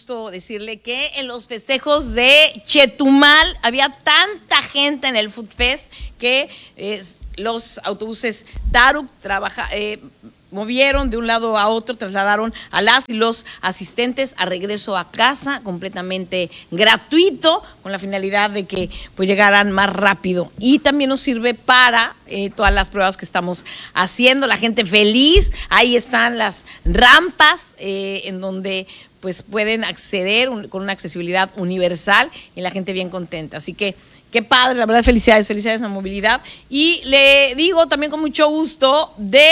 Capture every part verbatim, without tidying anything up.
gusto decirle que en los festejos de Chetumal había tanta gente en el Food Fest que eh, los autobuses Taruk trabaja, eh, movieron de un lado a otro, trasladaron a las y los asistentes a regreso a casa completamente gratuito, con la finalidad de que pues llegaran más rápido. Y también nos sirve para eh, todas las pruebas que estamos haciendo, la gente feliz. Ahí están las rampas eh, en donde pues pueden acceder un, con una accesibilidad universal y la gente bien contenta. Así que qué padre, la verdad, felicidades, felicidades a Movilidad. Y le digo también con mucho gusto de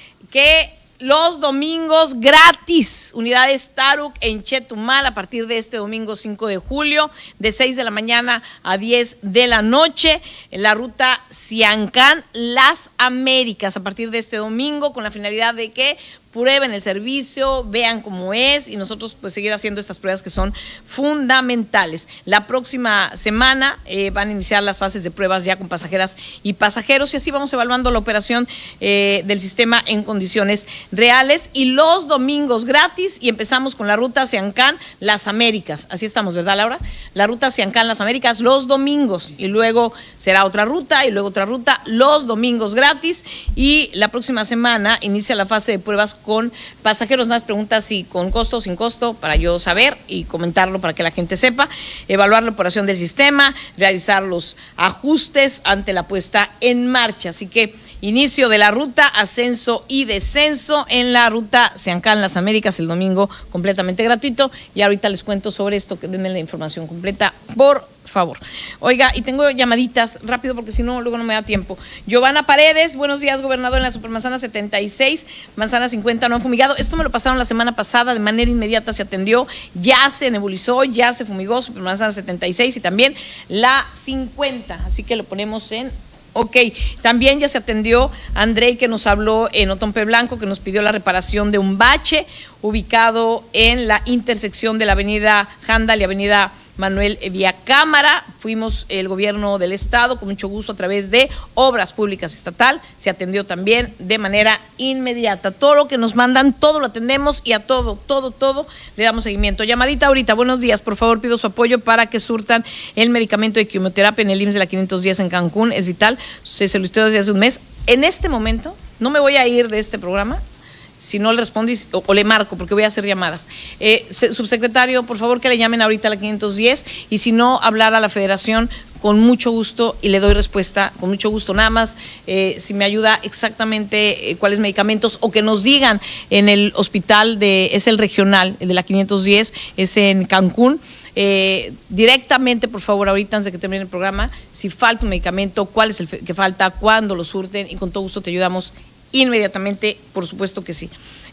que los domingos gratis, unidades Taruk en Chetumal a partir de este domingo cinco de julio, de seis de la mañana a diez de la noche, en la ruta Siancán Las Américas, a partir de este domingo, con la finalidad de que prueben el servicio, vean cómo es y nosotros pues seguir haciendo estas pruebas que son fundamentales. La próxima semana eh, van a iniciar las fases de pruebas ya con pasajeras y pasajeros y así vamos evaluando la operación eh, del sistema en condiciones reales. Y los domingos gratis y empezamos con la ruta Siancán Las Américas. Así estamos, ¿verdad, Laura? La ruta Siancán Las Américas los domingos y luego será otra ruta y luego otra ruta los domingos gratis y la próxima semana inicia la fase de pruebas con pasajeros. Más preguntas si con costo o sin costo para yo saber y comentarlo para que la gente sepa, evaluar la operación del sistema, realizar los ajustes ante la puesta en marcha. Así que inicio de la ruta, ascenso y descenso en la ruta Siancán Las Américas el domingo completamente gratuito y ahorita les cuento sobre esto, que denme la información completa, por favor. Oiga, y tengo llamaditas rápido porque si no, luego no me da tiempo. Giovanna Paredes, buenos días, gobernador, en la Supermanzana setenta y seis, Manzana cincuenta no han fumigado. Esto me lo pasaron la semana pasada, de manera inmediata se atendió, ya se nebulizó, ya se fumigó Supermanzana setenta y seis y también la cincuenta, así que lo ponemos en ok. También ya se atendió a Andrei, que nos habló en Otompe Blanco, que nos pidió la reparación de un bache ubicado en la intersección de la avenida Handal y avenida Manuel Villacámara. Fuimos el gobierno del estado con mucho gusto a través de Obras Públicas Estatal, se atendió también de manera inmediata. Todo lo que nos mandan, todo lo atendemos y a todo, todo, todo le damos seguimiento. Llamadita ahorita, buenos días, por favor pido su apoyo para que surtan el medicamento de quimioterapia en el I M S S de la quinientos diez en Cancún, es vital, se solicitó desde hace un mes. En este momento, no me voy a ir de este programa si no le respondo o, o le marco, porque voy a hacer llamadas. Eh, subsecretario, por favor que le llamen ahorita a la quinientos diez y si no, hablar a la federación con mucho gusto y le doy respuesta con mucho gusto. Nada más, eh, si me ayuda exactamente eh, cuáles medicamentos o que nos digan en el hospital, de es el regional, el de la quinientos diez, es en Cancún. Eh, directamente, por favor, ahorita antes de que termine el programa, si falta un medicamento, cuál es el que falta, cuándo lo surten y con todo gusto te ayudamos inmediatamente, por supuesto que sí.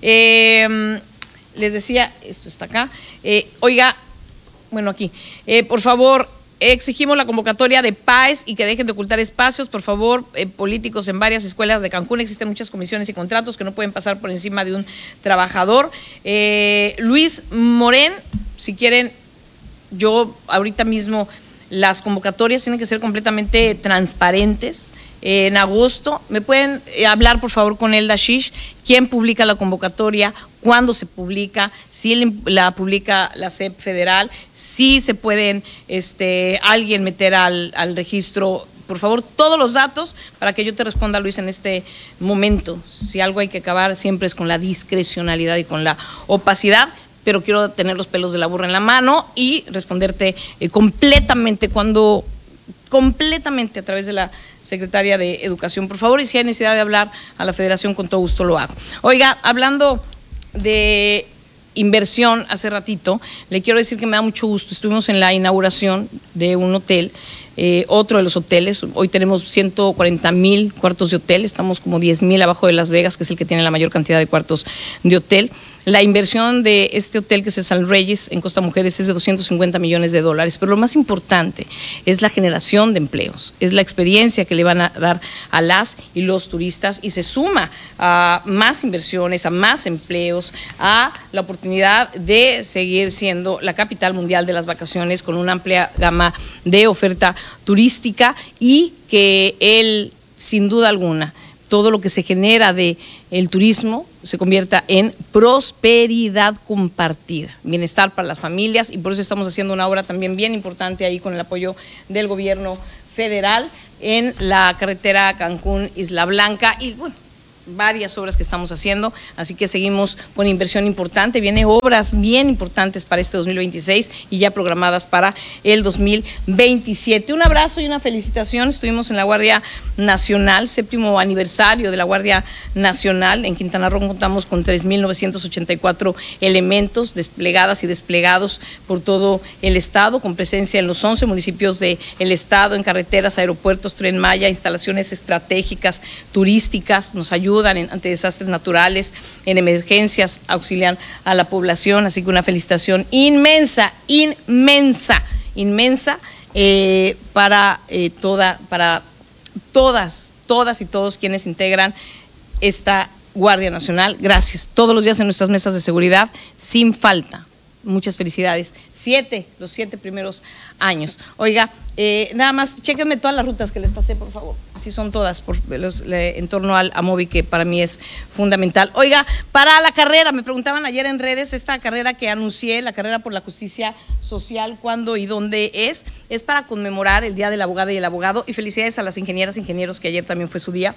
Eh, les decía, esto está acá, eh, oiga, bueno aquí, eh, por favor, exigimos la convocatoria de P A E S y que dejen de ocultar espacios, por favor, eh, políticos en varias escuelas de Cancún, existen muchas comisiones y contratos que no pueden pasar por encima de un trabajador. Eh, Luis Morén, si quieren, yo ahorita mismo, las convocatorias tienen que ser completamente transparentes. Eh, en agosto, ¿me pueden eh, hablar por favor con Elda Shish? ¿Quién publica la convocatoria? ¿Cuándo se publica? Si la publica la S E P federal, si se pueden este, alguien meter al, al registro, por favor, todos los datos para que yo te responda, Luis, en este momento. Si algo hay que acabar siempre es con la discrecionalidad y con la opacidad, pero quiero tener los pelos de la burra en la mano y responderte eh, completamente cuando completamente a través de la secretaria de Educación, por favor, y si hay necesidad de hablar a la federación, con todo gusto lo hago. Oiga, hablando de inversión hace ratito, le quiero decir que me da mucho gusto, estuvimos en la inauguración de un hotel, eh, otro de los hoteles, hoy tenemos ciento cuarenta mil cuartos de hotel, estamos como diez mil abajo de Las Vegas, que es el que tiene la mayor cantidad de cuartos de hotel. La inversión de este hotel, que es el San Reyes en Costa Mujeres, es de doscientos cincuenta millones de dólares, pero lo más importante es la generación de empleos, es la experiencia que le van a dar a las y los turistas y se suma a más inversiones, a más empleos, a la oportunidad de seguir siendo la capital mundial de las vacaciones con una amplia gama de oferta turística y que él, sin duda alguna, todo lo que se genera de el turismo se convierta en prosperidad compartida, bienestar para las familias, y por eso estamos haciendo una obra también bien importante ahí con el apoyo del gobierno federal en la carretera Cancún-Isla Blanca y bueno, varias obras que estamos haciendo, así que seguimos con inversión importante, vienen obras bien importantes para este dos mil veintiséis y ya programadas para el dos mil veintisiete. Un abrazo y una felicitación, estuvimos en la Guardia Nacional, séptimo aniversario de la Guardia Nacional, en Quintana Roo contamos con tres mil novecientos ochenta y cuatro elementos desplegadas y desplegados por todo el estado, con presencia en los once municipios del estado, en carreteras, aeropuertos, Tren Maya, instalaciones estratégicas, turísticas, nos ayudan En, ante desastres naturales, en emergencias, auxilian a la población, así que una felicitación inmensa, inmensa, inmensa eh, para eh, toda, para todas, todas y todos quienes integran esta Guardia Nacional. Gracias. Todos los días en nuestras mesas de seguridad, sin falta. Muchas felicidades. Siete, los siete primeros años. Oiga, eh, nada más, chéquenme todas las rutas que les pasé, por favor. Sí, son todas, por, los, le, en torno al Amobi, que para mí es fundamental. Oiga, para la carrera, me preguntaban ayer en redes, esta carrera que anuncié, la carrera por la justicia social, ¿cuándo y dónde es? Es para conmemorar el Día de la Abogada y el Abogado, y felicidades a las ingenieras e ingenieros, que ayer también fue su día.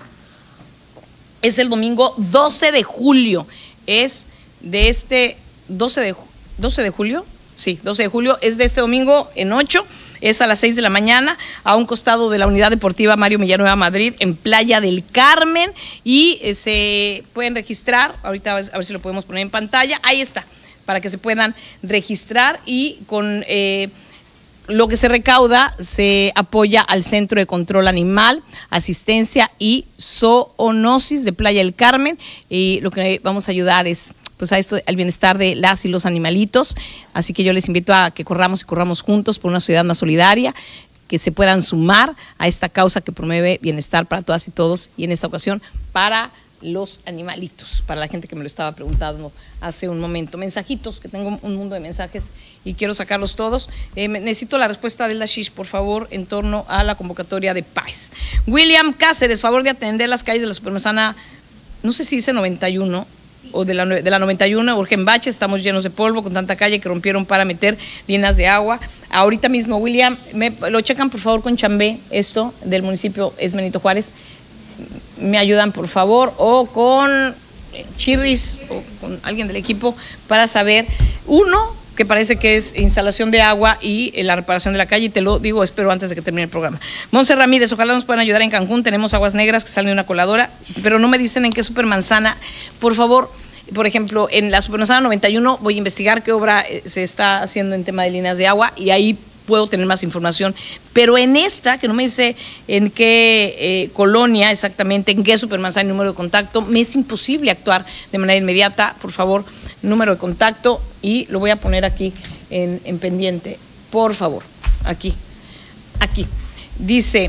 Es el domingo doce de julio, es de este doce de julio. doce de julio, sí, doce de julio, es de este domingo en ocho, es a las seis de la mañana, a un costado de la Unidad Deportiva Mario Villanueva Madrid, en Playa del Carmen, y eh, se pueden registrar, ahorita a ver si lo podemos poner en pantalla, ahí está, para que se puedan registrar, y con eh, lo que se recauda se apoya al Centro de Control Animal, Asistencia y Zoonosis de Playa del Carmen, y lo que vamos a ayudar es pues a esto, al bienestar de las y los animalitos, así que yo les invito a que corramos y corramos juntos por una ciudad más solidaria, que se puedan sumar a esta causa que promueve bienestar para todas y todos, y en esta ocasión para los animalitos, para la gente que me lo estaba preguntando hace un momento. Mensajitos, que tengo un mundo de mensajes y quiero sacarlos todos. Eh, necesito la respuesta de la Shish, por favor, en torno a la convocatoria de Páez. William Cáceres, favor de atender las calles de la Supermanzana, no sé si dice noventa y uno, o de la, de la noventa y uno, urgen bache, estamos llenos de polvo con tanta calle que rompieron para meter líneas de agua. Ahorita mismo, William, me, lo checan por favor con Chambé, esto del municipio es Benito Juárez, me ayudan por favor, o con Chirris, o con alguien del equipo, para saber, uno, que parece que es instalación de agua y la reparación de la calle, y te lo digo, espero antes de que termine el programa. Monse Ramírez, ojalá nos puedan ayudar en Cancún, tenemos aguas negras que salen de una coladora, pero no me dicen en qué Supermanzana, por favor. Por ejemplo, en la Supermanzana noventa y uno voy a investigar qué obra se está haciendo en tema de líneas de agua, y ahí puedo tener más información, pero en esta, que no me dice en qué eh, colonia exactamente, en qué Supermanzana y número de contacto, me es imposible actuar de manera inmediata. Por favor, número de contacto, y lo voy a poner aquí en, en pendiente, por favor, aquí, aquí, dice,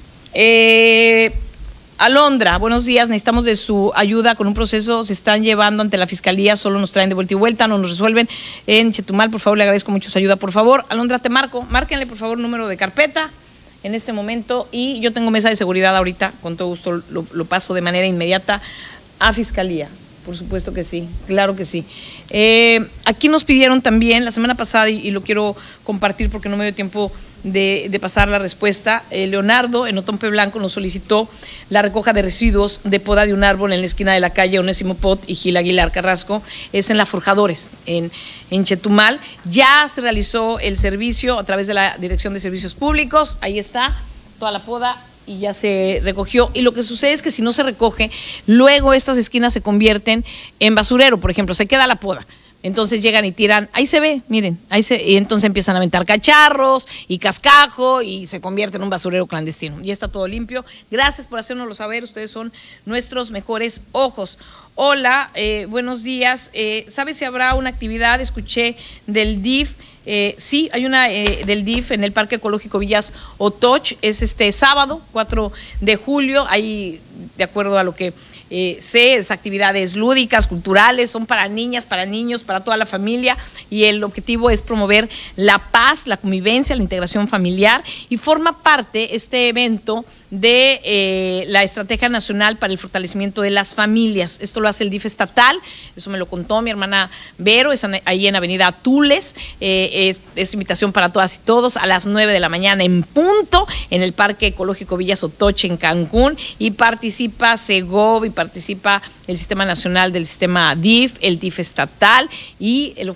eh, Alondra, buenos días, necesitamos de su ayuda con un proceso, se están llevando ante la fiscalía, solo nos traen de vuelta y vuelta, no nos resuelven. En Chetumal, por favor, le agradezco mucho su ayuda, por favor. Alondra, te marco, márquenle por favor número de carpeta en este momento, y yo tengo mesa de seguridad ahorita, con todo gusto lo, lo paso de manera inmediata a fiscalía. Por supuesto que sí, claro que sí. Eh, aquí nos pidieron también la semana pasada, y, y lo quiero compartir porque no me dio tiempo de, de pasar la respuesta. Eh, Leonardo en Otompe Blanco nos solicitó la recoja de residuos de poda de un árbol en la esquina de la calle Onésimo Pot y Gil Aguilar Carrasco, es en la Forjadores, en, en Chetumal. Ya se realizó el servicio a través de la Dirección de Servicios Públicos, ahí está toda la poda, y ya se recogió, y lo que sucede es que si no se recoge, luego estas esquinas se convierten en basurero. Por ejemplo, se queda la poda, entonces llegan y tiran, ahí se ve, miren, ahí se, y entonces empiezan a aventar cacharros y cascajo, y se convierte en un basurero clandestino. Ya está todo limpio. Gracias por hacérnoslo saber, ustedes son nuestros mejores ojos. Hola, eh, buenos días. Eh, ¿Sabes si habrá una actividad? Escuché del D I F. Eh, sí, hay una eh, del D I F en el Parque Ecológico Villas Otoch, es este sábado, cuatro de julio, ahí, de acuerdo a lo que eh, sé, es actividades lúdicas, culturales, son para niñas, para niños, para toda la familia, y el objetivo es promover la paz, la convivencia, la integración familiar, y forma parte este evento de eh, la Estrategia Nacional para el Fortalecimiento de las Familias. Esto lo hace el D I F estatal, eso me lo contó mi hermana Vero, es ahí en Avenida Tules, eh, es, es invitación para todas y todos a las nueve de la mañana en punto en el Parque Ecológico Villa Sotoche en Cancún, y participa Segov y participa el Sistema Nacional del Sistema D I F, el D I F estatal, y el